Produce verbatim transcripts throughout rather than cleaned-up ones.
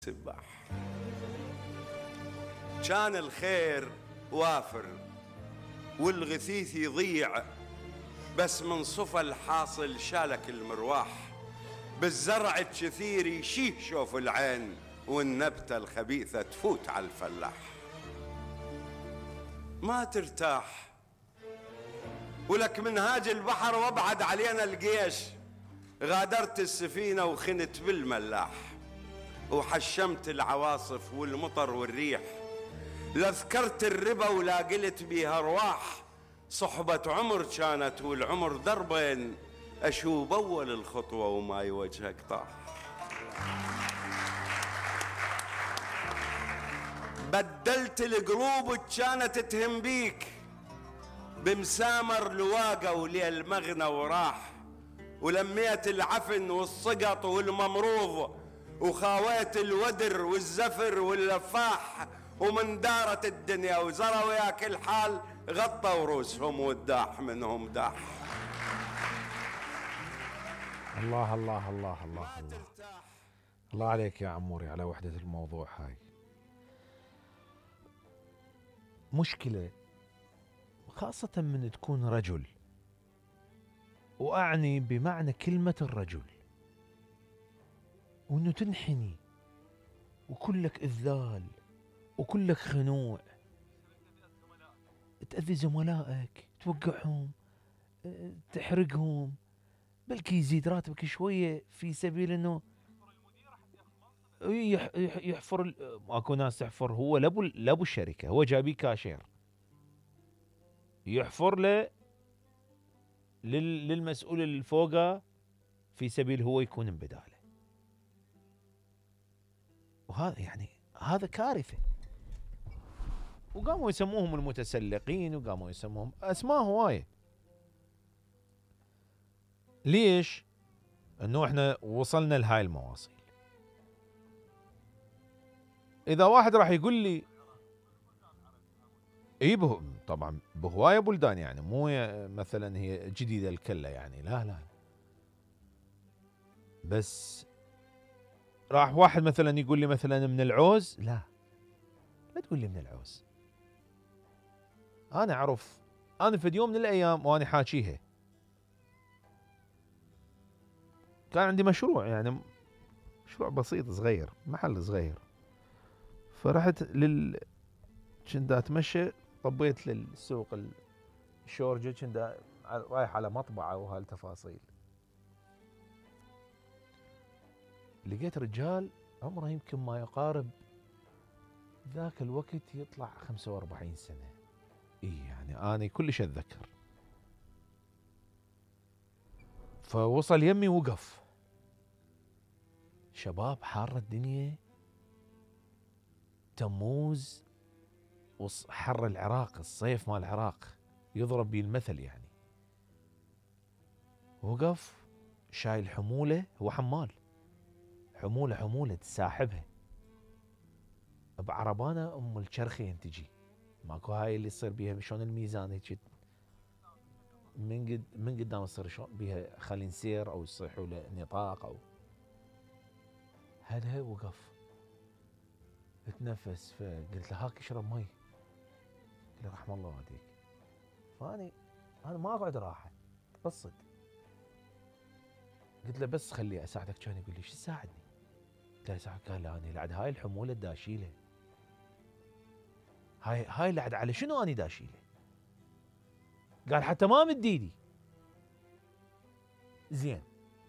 سباح. كان الخير وافر والغثيث يضيع، بس من صفى الحاصل شالك المرواح. بالزرع الكثير يشيه شوف العين، والنبتة الخبيثة تفوت على الفلاح. ما ترتاح ولك منهاج البحر وابعد علينا الجيش. غادرت السفينة وخنت بالملاح، وحشمت العواصف والمطر والريح. لا ذكرت الربا ولا قلت بيها ارواح. صحبة عمر كانت والعمر دربين، اشوب اول الخطوة وما يوجهك طاح. بدلت القلوب كانت تهم بيك، بمسامر لواقة وليل مغنى وراح. ولميت العفن والسقط والممروض، وخاويت الودر والزفر واللفاح. ومن دارت الدنيا وزروا وياك الحال، غطوا روسهم والداح منهم داح. الله الله الله الله الله الله عليك يا عموري على وحدة الموضوع هاي. مشكلة خاصة من تكون رجل، وأعني بمعنى كلمة الرجل، وأنه تنحني وكلك إذلال وكلك خنوع، تأذي زملائك، توقعهم، تحرقهم، بلكي يزيد راتبك شوية في سبيل أنه يحفر. اكو ناس تحفر، هو لابو لابو الشركة، هو جايبيه كاشير يحفر له للمسؤول اللي فوقه في سبيل هو يكون بداله. وهذا يعني هذا كارثة. وقاموا يسموهم المتسلقين، وقاموا يسموهم اسماء هواية. ليش؟ انه احنا وصلنا لهاي المواصيل. اذا واحد راح يقول لي اي به طبعا بهواية بلدان، يعني مو مثلا هي جديدة الكلة، يعني لا لا، بس راح واحد مثلا يقول لي مثلا من العوز، لا لا تقول لي من العوز. انا اعرف، انا في يوم من الايام وانا حاكيها كان عندي مشروع، يعني مشروع بسيط صغير، محل صغير. فرحت لل كنت اتمشى، طبيت للسوق الشورجة، كنت رايح على مطبعة وهالتفاصيل. لقيت رجال عمره يمكن ما يقارب ذاك الوقت يطلع خمسة وأربعين سنة. اي يعني انا كلش اتذكر. فوصل يمي وقف. شباب حارة الدنيا، تموز وحر العراق، الصيف مال العراق يضرب بيه المثل يعني. وقف شايل حمولة، هو حمال، حمولة حمولة تساحبها بعربانة ام الشرخين تجي، ماكو هاي اللي يصير بيها شلون الميزان هيك من قد من قدام تصير شلون بيها خلي نسير او يصيحوا له نطاق او هذا. وقف اتنفس، فقلت له هاك اشرب مي. قال لي رحم الله والديك. فاني انا ما اقعد راحه تبسط. قلت له بس خلي اساعدك. كان يقول لي شو تساعدني؟ قلت له اساعدك. قال اني لعد هاي الحموله دا اشيلها، هاي هاي لعد على شنو اني دا اشيلها؟ قال حتى ما مد ايدي. زين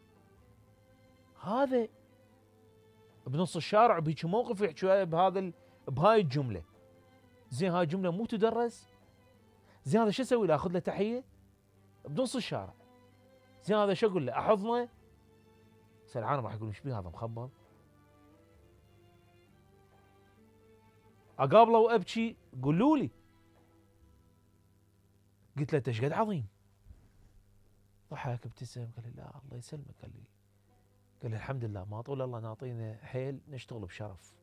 هذا بنص الشارع بهيك موقف يحكي بهذا ال... بهاي الجمله. زين هاي الجمله مو تدرس؟ زين هذا شو اسوي له؟ اخذ له تحيه بنص الشارع؟ زين هذا شو اقول له؟ احضنه؟ سرعان راح يقول ايش بيه هذا مخبل؟ اقابله وابكي؟ قولوا لي. قلت له انت ايش قد عظيم؟ ضحك ابتسم قال لي لا الله يسلمك. قال لي قال لي الحمد لله ما طول الله ناطينا حيل نشتغل بشرف.